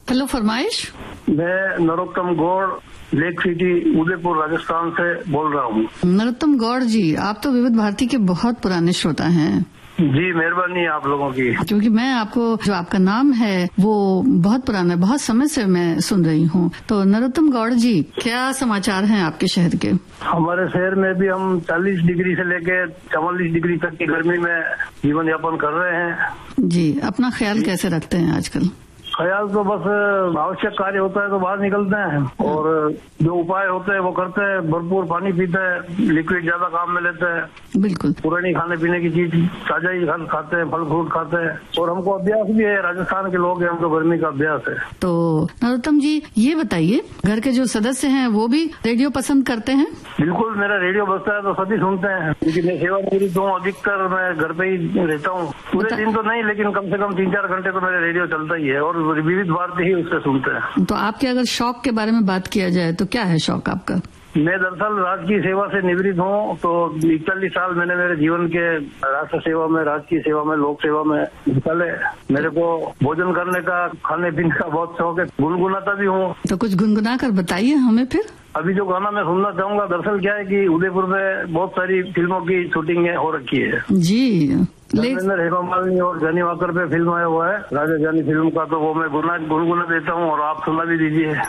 Hello, फरमाइश। मैं Narottam Gaur, lake city, Udaipur, Rajasthan से बोल रहा हूँ। नरोत्तम गौड़ जी, आप तो विविध भारती के बहुत पुराने श्रोता हैं। जी, मेहरबानी है आप लोगों की। क्योंकि मैं आपको, जो आपका नाम है वो बहुत पुराना है, बहुत समय से मैं सुन रही हूँ। तो नरोत्तम गौड़ जी, क्या समाचार हैं आपके शहर के? हमारे शहर में भी हम 40 डिग्री से लेके 44 डिग्री तक की गर्मी में जीवन यापन कर रहे हैं। जी, अपना ख्याल कैसे रखते हैं आजकल? ख्याल तो बस आवश्यक कार्य होता है तो बाहर निकलते हैं और जो उपाय होते हैं वो करते हैं। भरपूर पानी पीते हैं, लिक्विड ज्यादा काम में लेते हैं। बिल्कुल। पुरानी खाने पीने की चीज ताजा ही खाते हैं, फल फ्रूट खाते हैं और हमको अभ्यास भी है। राजस्थान के लोग हैं, हमको गर्मी का अभ्यास है। तो नरोत्तम जी, ये बताइए, घर के जो सदस्य हैं वो भी रेडियो पसंद करते हैं? बिल्कुल, मेरा रेडियो बजता है तो सभी सुनते हैं, क्योंकि मैं सेवानिवृत्त हूँ। अधिकतर मैं घर पे ही रहता हूँ। पूरे दिन तो नहीं, लेकिन कम से कम 3-4 घंटे तो मेरा रेडियो चलता ही है और विविध भारती ही उससे सुनते हैं। तो आपके अगर शौक के बारे में बात किया जाए तो क्या है शौक आपका? मैं दरअसल राजकीय सेवा से निवृत्त हूँ, तो 41 साल मैंने मेरे जीवन के राष्ट्र सेवा में, राजकीय सेवा में, लोक सेवा में निकाले। मेरे को भोजन करने का, खाने पीने का बहुत शौक है। गुनगुनाता भी हूँ। तो कुछ गुनगुना कर बताइए हमें फिर। अभी जो गाना मैं सुनना चाहूंगा, दरअसल क्या है कि उदयपुर में बहुत सारी फिल्मों की शूटिंग हो रखी है जी। हेमा मालिनी और जानी वाकर पे फिल्म आया हुआ है, राजा जानी फिल्म का। तो वो मैं गुनगुना देता हूँ और आप सुना भी दीजिए।